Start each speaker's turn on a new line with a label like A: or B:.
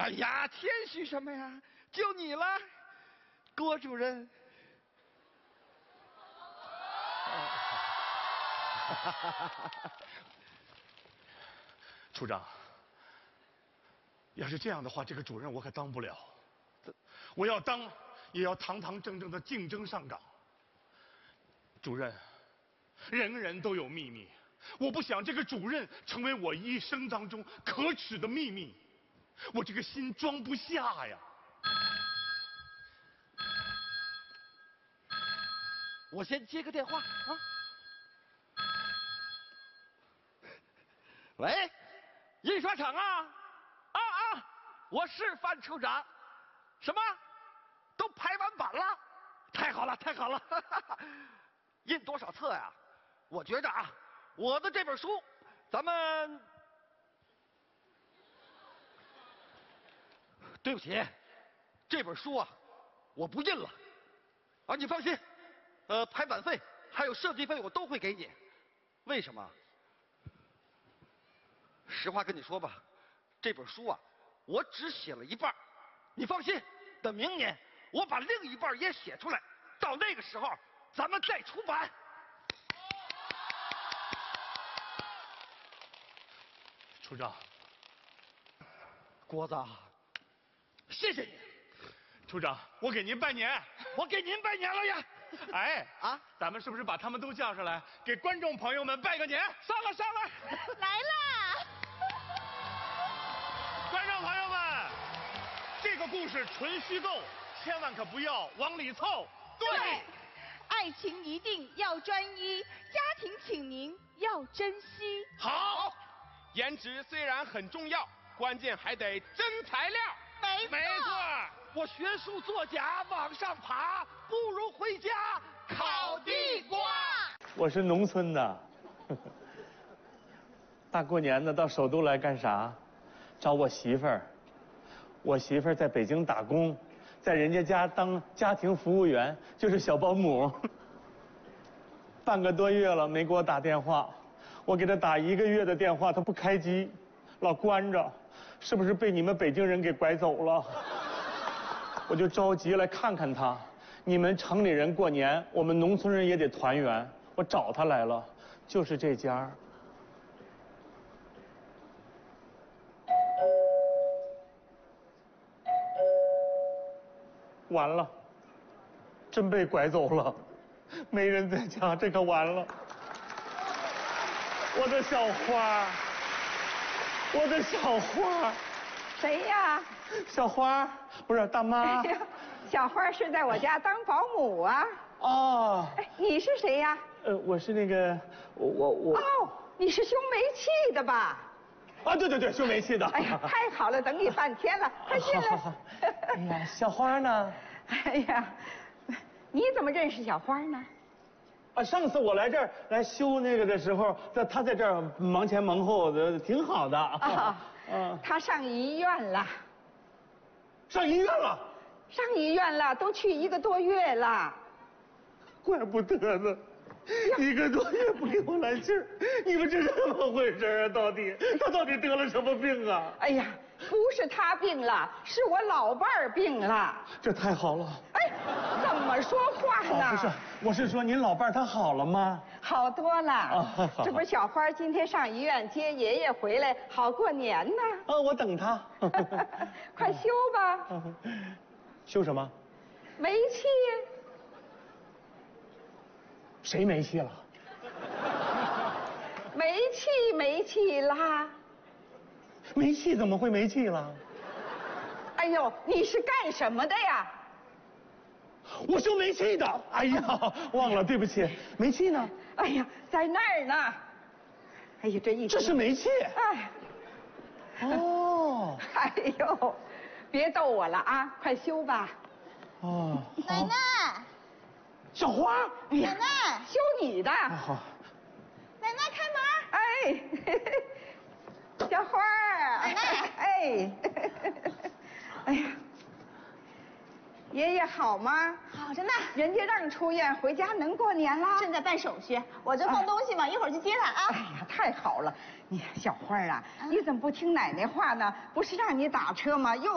A: 呀，谦虚什么呀？就你了，郭主任。
B: 处长，要是这样的话，这个主任我可当不了。我要当，也要堂堂正正的竞争上岗。主任，人人都有秘密，我不想这个主任成为我一生当中可耻的秘密，我这个心装不下呀。
A: 我先接个电话啊。喂，印刷厂啊，我是范处长。什么？都排完版了？太好了，太好了！印多少册呀？我觉着啊，我的这本书，咱们……对不起，这本书啊，我不印了。啊，你放心，排版费还有设计费我都会给你。为什么？实话跟你说吧，这本书啊，我只写了一半。你放心，等明年我把另一半也写出来，到那个时候咱们再出版。
B: 处长，
A: 郭子，谢谢你。
B: 处长，我给您拜年。
A: 我给您拜年了呀！
B: 哎啊，咱们是不是把他们都叫上来，给观众朋友们拜个年？
A: 上来上来，
C: 来啦！
B: 观众朋友们，这个故事纯虚构，千万可不要往里凑。
C: 对，爱情一定要专一，家庭请您要珍惜。
B: 好，
D: 颜值虽然很重要，关键还得真材料。
C: 没错。
A: 我学术作假往上爬，不如回家烤地瓜。
E: 我是农村的，大过年的到首都来干啥？找我媳妇儿。我媳妇儿在北京打工，在人家家当家庭服务员，就是小保姆。半个多月了没给我打电话，我给她打1个月的电话，她不开机，老关着，是不是被你们北京人给拐走了？我就着急来看看她。你们城里人过年，我们农村人也得团圆。我找她来了，就是这家。完了，真被拐走了，没人在家，这可完了。我的小花，我的小花。
F: 谁呀？
E: 小花，不是大妈。
F: 哎呀，小花是在我家当保姆啊。
E: 哦。
F: 哎，你是谁呀？
E: 我是那个，我。
F: 哦，你是修煤气的吧？
E: 啊，对，修煤气的。
F: 哎呀，太好了，等你半天了，快进来。
E: 哎呀，小花呢？
F: 哎呀，你怎么认识小花呢？
E: 啊，上次我来这儿来修那个的时候，她在这儿忙前忙后的，挺好的。
F: 她上医院了。
E: 上医院了？
F: 上医院了，都去1个多月了。
E: 怪不得呢，1个多月不给我来信儿，你们这是怎么回事啊？他到底得了什么病啊？
F: 哎呀，不是他病了，是我老伴儿病了。
E: 这太好了。
F: 哎，怎么说话呢？
E: 不是，我是说您老伴儿他好了吗？
F: 好多了。这不是小花今天上医院接爷爷回来，好过年呢。
E: 我等他。
F: 快修吧。
E: 修什么？
F: 煤气。
E: 谁没气了？
F: 煤气啦！
E: 煤气怎么会没气了？
F: 哎呦，你是干什么的呀？
E: 我修煤气的。哎呀，忘了，对不起。煤气呢？
F: 哎呀，在那儿呢。哎呀，这
E: 是煤气。
F: 哎。
E: 哦。
F: 哎呦，别逗我了啊，快修吧。
E: 哦。
C: 奶奶。
E: 小花，
F: 奶奶，修你的。
E: 好。
C: 奶奶开门。
F: 哎，小花儿。
C: 奶奶。
F: 哎，哎呀，爷爷好吗？
C: 好着呢。
F: 人家让出院回家能过年了。
C: 正在办手续，我这放东西嘛，一会儿去接他啊。
F: 哎呀，太好了！你小花啊，你怎么不听奶奶话呢？不是让你打车吗？又。